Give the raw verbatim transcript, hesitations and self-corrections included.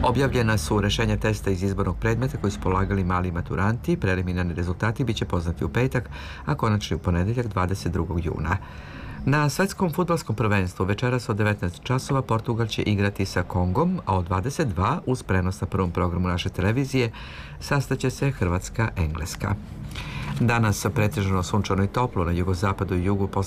Objavljena su rešenja testa iz izbornog predmeta koji su polagali mali maturanti. Preliminarni rezultati biće poznati u petak, a konačni u ponedeljak dvadeset drugog juna. Na svetskom fudbalskom prvenstvu večeras od devetnaest časova Portugal će igrati sa Kongom, a od dvadeset dva uz prenos na prvom programu naše televizije sastaće se Hrvatska-Engleska. Danas pretežno sunčano i toplo na jugozapadu i jugu.